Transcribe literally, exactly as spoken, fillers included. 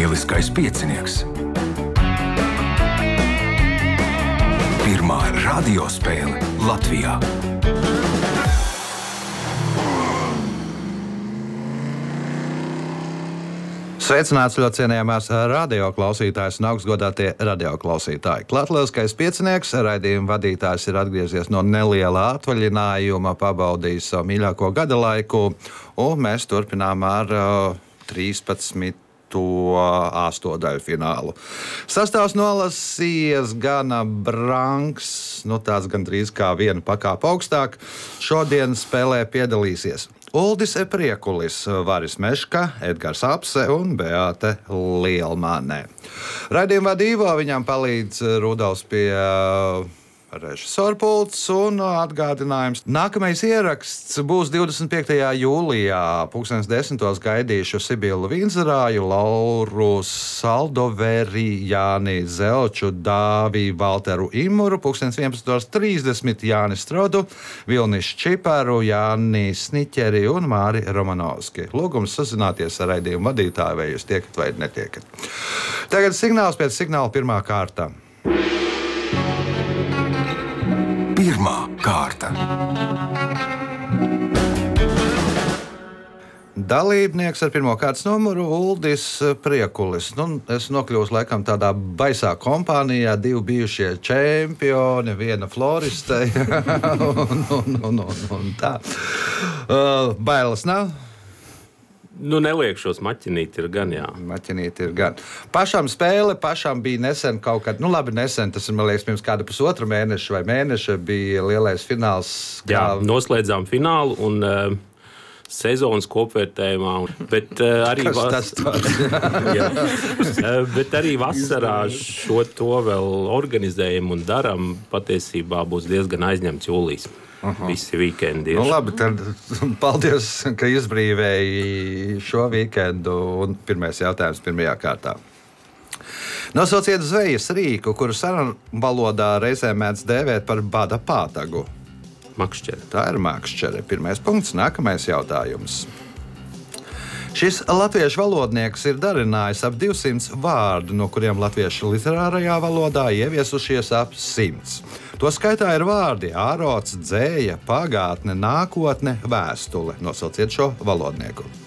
Lieliskais piecinieks. Pirmā radiospēle Latvijā. Sveicināts ļoti cienījamās radioklausītājas un augstgodātie radioklausītāji. Klāt Lieliskais piecinieks, raidījuma vadītājs ir atgriezies no neliela atvaļinājuma, pabaudījis savu mīļāko gada laiku, un mēs turpinām ar uh, trīspadsmito astodaļu finālu. Sastāvs nolasījies gana branks, nu tāds gandrīz kā vienu pakāpu augstāk. Šodien spēlē piedalīsies Uldis Priekulis, Varis Meška, Edgars Apse un Beāte Lielmane. Raidījuma vadībā viņam palīdz Rudolfs pie režisora pults un atgādinājums. Nākamais ieraksts būs divdesmit piektajā jūlijā. Pulkstens desmitos gaidīšu Sibilu Vinzarāju, Lauru Saldoveri, Jāni Zelču, Dāvi Valteru Imuru. Pulkstens vienpadsmitos trīsdesmit Jāni Strodu, Vilnis Čiparu, Jāni Sniķeri un Māri Romanovski. Lūgums sazināties ar raidījumu vadītāju, vai jūs tiekat vai netiekat. Tagad signāls pēc signāla pirmā kārta. Pirmā kārta. Dalībnieks ar pirmo kārtas numuru Uldis Priekulis. Nu, es nokļūstu laikam tādā baisā kompānijā, divi bijušie čempioni, viena floriste un, un, un, un, un tā. Uh, bailes nav? Nu, neliekšos, maķinīt ir gan, jā. Maķinīt ir gan. Pašam spēle, pašam bija nesen kaut kad, nu labi, nesen, tas ir, man liekas, pirms kāda pusotra mēneša vai mēneša bija lielais fināls. Kā... Jā, noslēdzām finālu un uh, sezonas kopvērtējumā, bet uh, arī vas... jā, bet arī vasarā šo to vēl organizējam un daram. Patiesībā būs diezgan aizņemts jūlijs. Aha. Visi vikendi ir. Nu, labi, tad paldies, ka izbrīvēji šo vikendu. Un pirmais jautājums pirmajā kārtā. Nosauciet zvejas rīku, kuru sarunu valodā reizēm mēdz dēvēt par bada pātagu. Makšķere. Tā ir makšķere. Pirmais punkts, nākamais jautājums. Šis latviešu valodnieks ir darinājis ap divsimt vārdu, no kuriem latviešu literārajā valodā ieviesušies ap simts. To skaitā ir vārdi ārots, dzēja, pagātne, nākotne, vēstule. Nosauciet šo valodnieku.